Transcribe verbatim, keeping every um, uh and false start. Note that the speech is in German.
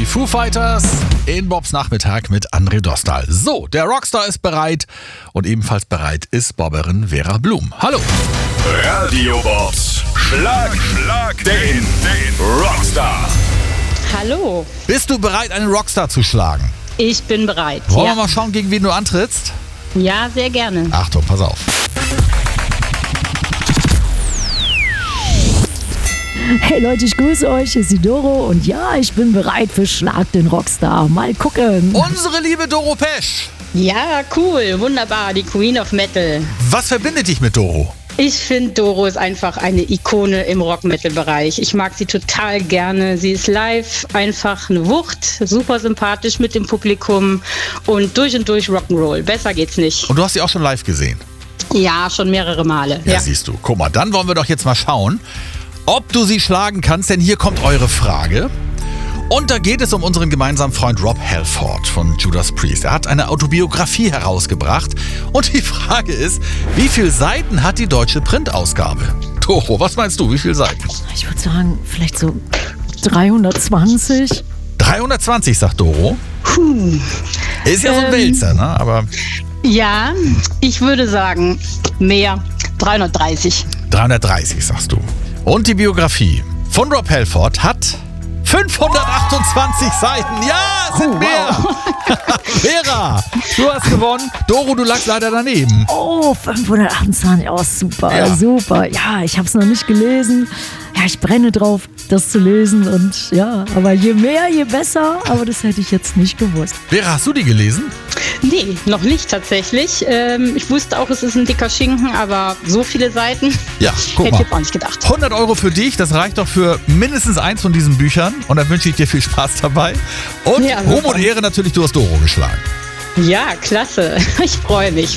die Foo Fighters in Bobs Nachmittag mit André Dostal. So, der Rockstar ist bereit und ebenfalls bereit ist Bobberin Vera Blum. Hallo. Radio Bobs. Schlag, Schlag den, den Rockstar. Hallo. Bist du bereit, einen Rockstar zu schlagen? Ich bin bereit. Wollen ja. wir mal schauen, gegen wen du antrittst? Ja, sehr gerne. Achtung, pass auf. Hey Leute, ich grüße euch, hier ist die Doro und ja, ich bin bereit für Schlag den Rockstar. Mal gucken. Unsere liebe Doro Pesch. Ja, cool, wunderbar, die Queen of Metal. Was verbindet dich mit Doro? Ich finde, Doro ist einfach eine Ikone im Rock-Metal-Bereich. Ich mag sie total gerne. Sie ist live einfach eine Wucht, super sympathisch mit dem Publikum und durch und durch Rock'n'Roll. Besser geht's nicht. Und du hast sie auch schon live gesehen? Ja, schon mehrere Male. Ja, Ja, siehst du. Guck mal, dann wollen wir doch jetzt mal schauen, ob du sie schlagen kannst, denn hier kommt eure Frage. Und da geht es um unseren gemeinsamen Freund Rob Halford von Judas Priest. Er hat eine Autobiografie herausgebracht und die Frage ist, wie viele Seiten hat die deutsche Printausgabe? Doro, was meinst du, wie viele Seiten? Ich würde sagen, vielleicht so dreihundertzwanzig. dreihundertzwanzig, sagt Doro. Puh. Ist ja so ein Ähm. Wälzer, ne? Aber Ja, ich würde sagen, mehr, dreihundertdreißig. dreihundertdreißig, sagst du. Und die Biografie von Rob Halford hat fünfhundertachtundzwanzig Seiten. Ja, es sind mehr. Vera, du hast gewonnen. Doro, du lagst leider daneben. Oh, fünfhundertachtundzwanzig, oh super, Ja. super. Ja, ich habe es noch nicht gelesen. Ja, ich brenne drauf, das zu lesen und ja, aber je mehr, je besser. Aber das hätte ich jetzt nicht gewusst. Vera, hast du die gelesen? Nee, noch nicht tatsächlich. Ähm, ich wusste auch, es ist ein dicker Schinken, aber so viele Seiten Ja, guck hätte ich mal. jetzt auch nicht gedacht. hundert Euro für dich, das reicht doch für mindestens eins von diesen Büchern. Und dann wünsche ich dir viel Spaß dabei. Und Ja, Ruhm super. und Ehre natürlich, du hast Doro geschlagen. Ja, klasse. Ich freue mich.